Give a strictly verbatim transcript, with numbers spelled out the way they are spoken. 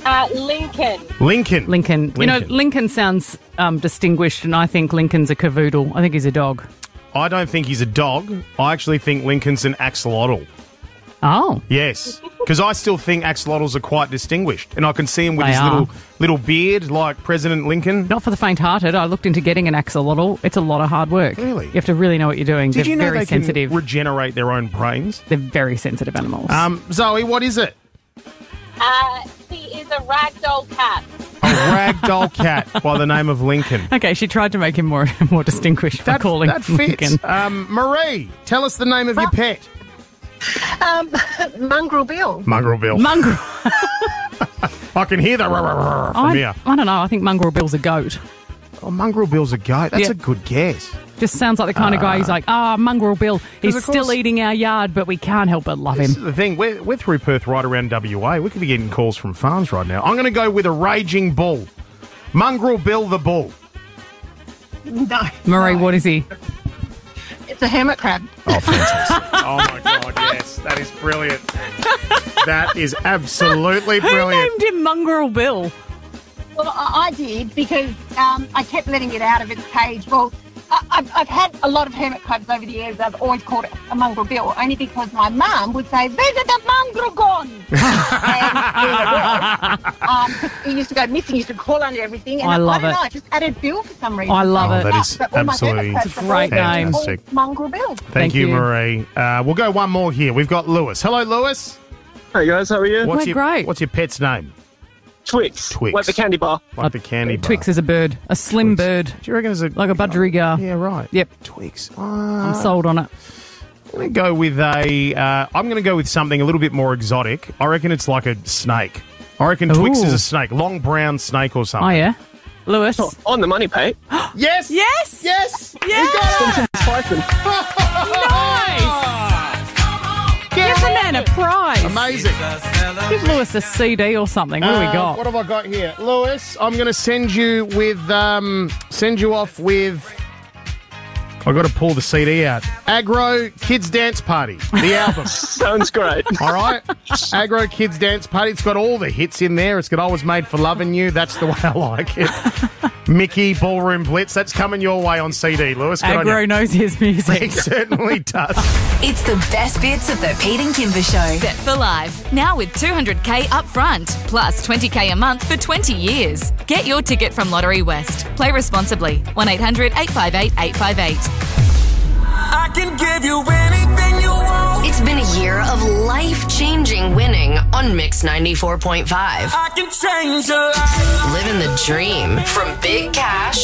Uh, Lincoln. Lincoln. Lincoln. You know, Lincoln. Lincoln sounds um, distinguished, and I think Lincoln's a cavoodle. I think he's a dog. I don't think he's a dog. I actually think Lincoln's an axolotl. Oh. Yes, because I still think axolotls are quite distinguished, and I can see him with They his are. little little beard like President Lincoln. Not for the faint-hearted. I looked into getting an axolotl. It's a lot of hard work. Really? You have to really know what you're doing. Did They're you know very they sensitive. can regenerate their own brains? They're very sensitive animals. Um, Zoe, what is it? Uh, she is a ragdoll cat. A ragdoll cat by the name of Lincoln. okay, she tried to make him more more distinguished by That, calling that fits. Lincoln. Um, Marie, tell us the name of your pet. Um, Mongrel Bill. Mongrel Bill. Mongrel. I can hear that from I, here. I don't know. I think Mongrel Bill's a goat. Oh, Mongrel Bill's a goat. That's Yeah. a good guess. Just sounds like the kind of guy who's like, ah, Mongrel Bill. He's of still course- eating our yard, but we can't help but love This him. is the thing. We're, we're through Perth right around W A. We could be getting calls from farms right now. I'm going to go with a raging bull. Mongrel Bill the bull. No. Marie, no. what is he? It's a hermit crab. Oh, fantastic. Oh, my God, yes. That is brilliant. That is absolutely Who brilliant. named him Mongrel Bill? Well, I, I did because um, I kept letting it out of its cage. Well, I, I've, I've had a lot of hermit crabs over the years. I've always called it a mongrel bill, only because my mum would say, "Where's the mongrel gone?" and there it was. Um, 'cause he used to go missing. He used to crawl under everything. And I love I don't it. know, I just added Bill for some reason. I love Oh, it. that is But all my absolutely hermit crabs are great all name. called fantastic. Mongrel Bill. Thank, Thank you, you. Marie. Uh, we'll go one more here. We've got Lewis. Hello, Lewis. Hey guys, how are you? What's We're your, great. What's your pet's name? Twix. Twix. Like the candy bar. Like the candy bar. Twix is a bird. A slim Twix. bird. Do you reckon it's a... Like a budgerigar. Yeah, right. Yep. Twix. I'm Uh, sold on it. I'm going to go with a... Uh, I'm going to go with something a little bit more exotic. I reckon it's like a snake. I reckon Twix Ooh. is a snake. Long brown snake or something. Oh, yeah? Lewis? On the money, Pete. Yes! Yes! Yes! Yeah! Python. Nice! Give the man a prize. Amazing. Give Lewis a C D or something. What do we Uh, got? What have I got here? Lewis, I'm going to send you with... Um, send you off with... I've got to pull the C D out. Agro Kids Dance Party, the album. Sounds great. All right? Agro Kids Dance Party. It's got all the hits in there. It's got I Was Made for Loving You. That's the way I like it. Mickey, Ballroom Blitz. That's coming your way on C D, Lewis. Good on Agro you. knows his music. He certainly does. It's the best bits of the Pete and Kimber Show. Set for life. Now with two hundred K up front, plus twenty K a month for twenty years. Get your ticket from Lottery West. Play responsibly. one eight hundred eight five eight eight five eight. I can give you anything you want. It's been a year of life-changing winning on Mix ninety-four point five. I can change your life. Living the dream. From big cash